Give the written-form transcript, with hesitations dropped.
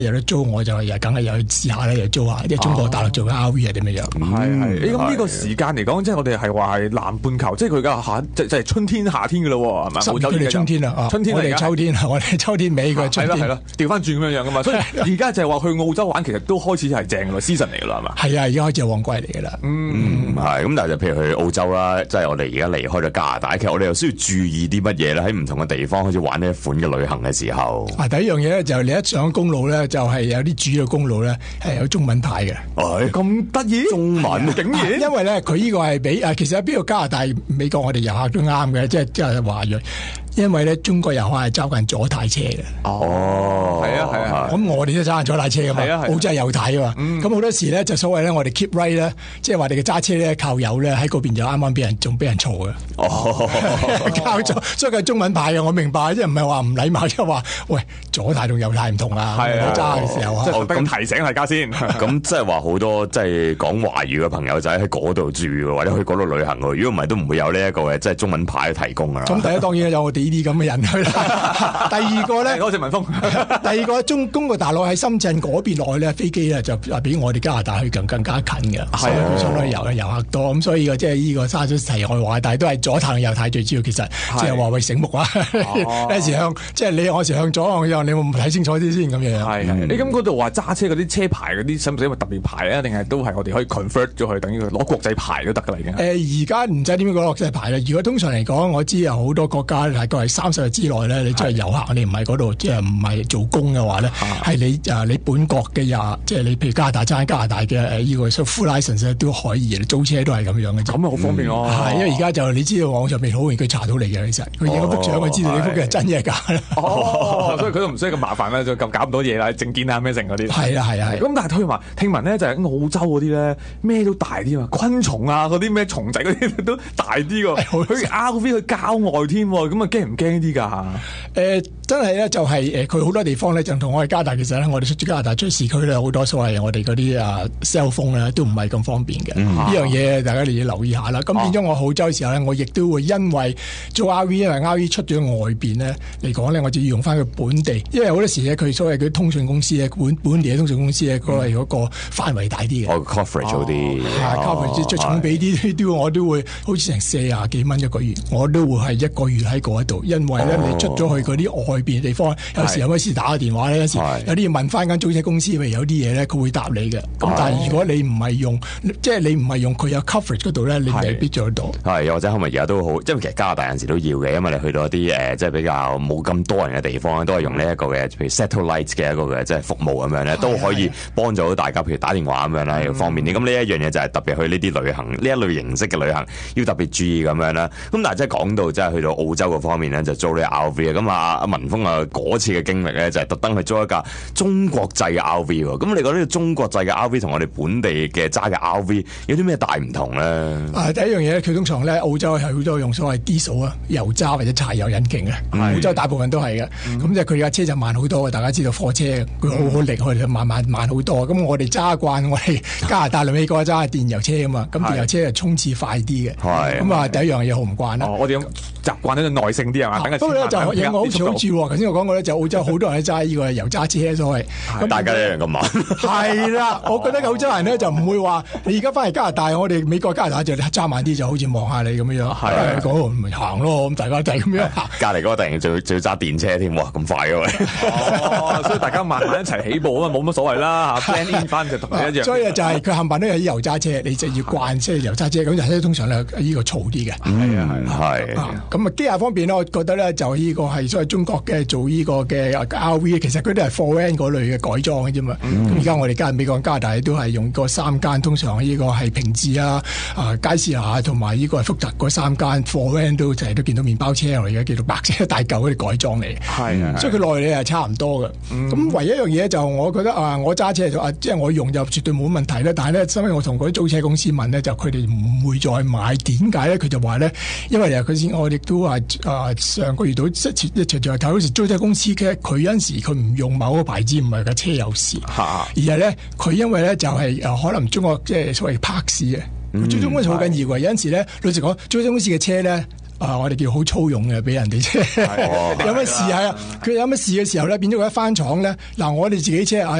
有得租，我就梗係又去試下咧，又租下，因為中國大陸做嘅 RV 係點樣樣。 係咁呢個時間嚟講，即係我哋係話係南半球，即係佢而家就係春天夏天嘅咯，係咪？ 佢哋春天啦， 春天我哋秋天，我哋秋天尾佢春天。 係咯，調翻轉咁樣樣噶嘛。所以而家就係話去澳洲玩，其實都開始係正嘅 season 嚟噶啦，係嘛？ 係啊，而家開始係旺季嚟噶啦。 係咁，但係就譬如去澳洲啦，即係我哋而家離開咗加拿大，其實我哋又需要注意啲乜嘢咧？喺唔同嘅地方開始玩呢一款嘅旅行嘅時候， 第一樣嘢咧就係你一上公路咧，就係有啲主要公路咧係有中文牌嘅。 咁得意，中文竟然， 因為咧佢呢個係俾其實喺邊度加拿大、美國我哋遊客都啱嘅，即係華裔。因為咧中國遊客係揸緊左軚車嘅。 係啊。 咁我哋都揸緊左軚車噶嘛，澳洲係右軚啊嘛。咁好多時咧就所謂咧，我哋 keep right 咧，即係話你嘅揸車咧靠右咧，喺嗰邊就啱啱俾人嘈嘅。靠左，所以佢係中文牌嘅，我明白，即係唔係話唔禮貌，即係話喂左軚同右軚唔同啊。我揸嘅時候啊， 咁提醒大家先。 咁即係話好多即係講華語嘅朋友仔喺嗰度住，或者去嗰度旅行嘅。如果唔係都唔會有呢一個嘅即係中文牌提供㗎。 咁第一當然有我哋呢啲咁嘅人去啦。第二個咧， 多謝文峰。 第二個中國大陸喺深圳嗰邊落去咧，飛機咧就比我哋加拿大去更加近嘅，所以佢相當遊客多。咁所以即係呢個沙咗題外話，但係都係左軚右軚最主要。其實即係話喂醒目啊！有時向即係你我時向左向右，你會唔睇清楚啲先咁樣。 你咁嗰度話揸車嗰啲車牌嗰啲，使唔使因為特別牌啊？定係都係我哋可以 convert 咗去，等於攞國際牌都得㗎啦已經。 而家唔使點樣攞國際牌啦。如果通常嚟講，我知有好多國家大概係30日之內咧，你真係遊客，你唔係嗰度即係唔係做工嘅話咧，係你本國嘅即係你譬如加拿大揸加拿大嘅呢個 full license 都可以，你租車都係咁樣嘅。 咁啊好方便咯。 係因為而家就你知道網上面好容易佢查到你嘅，其實佢影嗰幅相，佢知道呢幅嘅係真嘅假啦。 所以佢都唔需要咁麻煩啦，就咁搞唔到嘢啦，證件啊咩成嗰啲。 係啊。 咁但係聽聞咧就係澳洲嗰啲咧咩都大啲啊，昆蟲啊嗰啲咩蟲仔嗰啲都大啲㗎。佢 RV 去郊外添，咁啊驚唔驚啲㗎？ 真係咧就係佢好多地方咧就同我哋加拿大，其實咧我哋出加拿大出市區咧好多所謂我哋嗰啲cell phone 咧都唔係咁方便嘅。呢樣嘢大家你要留意下啦。咁變咗我澳洲嘅時候咧，我亦都會因為做 RV， 因為 RV 出咗外邊咧嚟講咧，我就要用翻佢本地，因為好多時咧佢所謂嘅通訊公司咧本地嘅通訊公司咧嗰個範圍大啲嘅。 coverage 好啲。 coverage 再重俾啲我都會好似成40幾蚊一個月，我都會係一個月喺嗰度，因為咧你出咗去嗰啲外邊地方，有時有乜事打個電話咧，有時有啲要問翻間租車公司，譬如有啲嘢咧佢會答你嘅。咁但係如果你唔係用，即係你唔係用佢有 coverage 嗰度咧，你未必做得到。 係，又或者可能而家都好，因為其實加拿大有時都要嘅，因為你去到一啲即係比較冇咁多人嘅地方，都係用呢一個嘅，譬如 satellite 嘅一個嘅即係服務咁樣咧，都可以幫助到大家，譬如打電話咁樣啦，要方便啲。咁呢一樣嘢就係特別去呢啲旅行，呢一類形式嘅旅行要特別注意咁樣啦。咁但係即係講到即係去到澳洲嗰方面咧，就租呢個 RV 啊。咁阿文峰啊嗰次嘅經歷咧，就係特登去租一架中國製嘅 RV 喎。咁你覺得呢個中國製嘅 RV 同我哋本地嘅揸嘅 RV 有啲咩大唔同咧？ 第一樣嘢佢通常咧澳洲係好多用所謂 diesel 啊，油渣或者柴油引擎嘅。澳洲大部分都係嘅。咁就佢架車就慢好多嘅。大家知道貨車佢好力，佢慢好多。咁我哋揸慣我哋加拿大、美國揸電油車啊嘛。咁電油車係衝刺快啲嘅。咁啊第一樣嘢好唔慣啦。 我哋習慣咗耐性啲係嘛？ 不過咧就有個好處喎。頭先我講過咧，就澳洲好多人揸呢個油渣車所謂。 咁大家一樣咁慢。 係啦，我覺得澳洲人咧就唔會話你而家翻嚟加拿大，我哋美國加拿大就揸慢啲，就好似望下你咁樣。係嗰度咪行咯，咁大家就係咁樣行。 隔離嗰個突然仲要揸電車添，哇咁快嘅喂！ 所以大家慢慢一齊起步啊嘛，冇乜所謂啦嚇。plan in 翻就同你一樣。 所以就係佢冚唪唥都有啲油渣車，你就要慣即係油渣車。咁油渣車通常咧呢個嘈啲嘅。 係。 咁啊機械方面咧，我覺得咧就呢個係所謂中國嘅做呢個嘅 RV， 其實佢都係 4N 嗰類嘅改裝嘅啫嘛。咁而家我哋美國加拿大都係用嗰3間，通常呢個係平治佳士拿同埋呢個係福特嗰3間 4N 都成日都見到麵包車嚟嘅，叫做白色大嚿嗰啲改裝嚟。係，所以佢內裏係差唔多嘅。咁唯一一樣嘢就我覺得我揸車即係我用就絕對冇問題咧。但係咧，因為我同嗰啲租車公司問咧，就佢哋唔會再買。點解咧？佢就話咧，因為佢先我亦都話上個月到一睇好似租車公司嘅佢有陣時佢唔用某個牌子，唔係架車有事，而係咧佢因為咧就係可能中國即係所謂拍市嘅，租車公司好緊要嘅。有陣時咧，老實講，租車公司嘅車咧我哋叫好粗勇嘅，俾人哋啫。有乜事係啊？佢有乜事嘅時候咧，變咗佢一翻廠咧，嗱我哋自己車